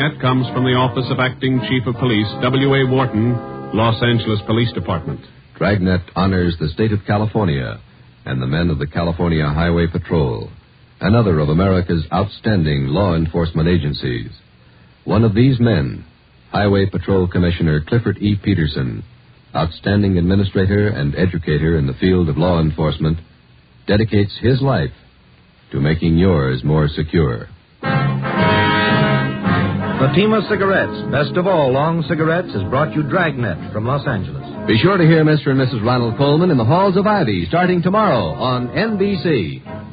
That comes from the Office of Acting Chief of Police, W.A. Wharton, Los Angeles Police Department. Dragnet honors the state of California and the men of the California Highway Patrol, another of America's outstanding law enforcement agencies. One of these men, Highway Patrol Commissioner Clifford E. Peterson, outstanding administrator and educator in the field of law enforcement, dedicates his life to making yours more secure. Fatima Cigarettes, best of all long cigarettes, has brought you Dragnet from Los Angeles. Be sure to hear Mr. and Mrs. Ronald Coleman in the Halls of Ivy starting tomorrow on NBC.